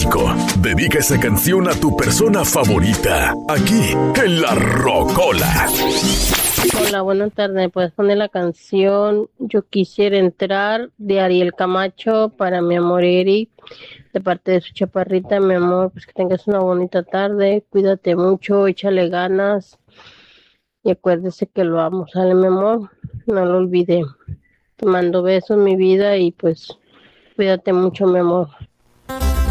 México. Dedica esa canción a tu persona favorita, aquí en La Rocola. Hola, buenas tardes. ¿Me puedes poner la canción Yo quisiera entrar de Ariel Camacho para mi amor Eric, de parte de su chaparrita, mi amor? Pues que tengas una bonita tarde, cuídate mucho, échale ganas y acuérdese que lo amo, ¿sale, mi amor? No lo olvide. Te mando besos, mi vida, y pues cuídate mucho, mi amor.